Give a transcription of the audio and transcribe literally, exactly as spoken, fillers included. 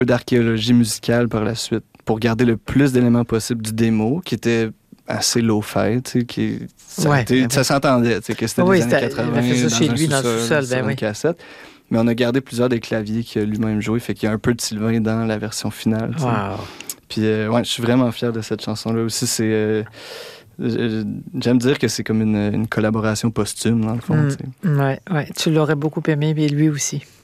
d'archéologie musicale par la suite pour garder le plus d'éléments possible du démo, qui était assez low-fi, tu sais, qui ça, Ouais, été, ben ça oui. s'entendait, tu sais, que c'était Oui, des années c'était- quatre-vingts il a fait ça dans chez un lui, dans le sous-sol, sous-sol, sur ben une oui. cassette. Mais on a gardé plusieurs des claviers qu'il a lui-même joué, fait qu'il y a un peu de Sylvain dans la version finale, tu sais. Wow. Puis euh, ouais, je suis vraiment fier de cette chanson-là aussi. C'est, euh, euh, j'aime dire que c'est comme une, une collaboration posthume, dans le fond, Mm. tu sais. Ouais, ouais. Tu l'aurais beaucoup aimé, mais lui aussi.